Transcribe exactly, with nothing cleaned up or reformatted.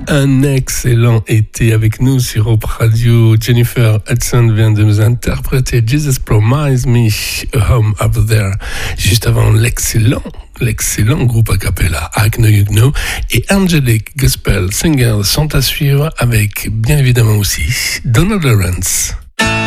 Un excellent été avec nous sur Europe Radio. Jennifer Hudson vient de nous interpréter Jesus Promise Me a Home Up There. Juste avant l'excellent, l'excellent groupe a cappella Agno Yugno et Angelic Gospel Singers sont à suivre avec bien évidemment aussi Donald Lawrence.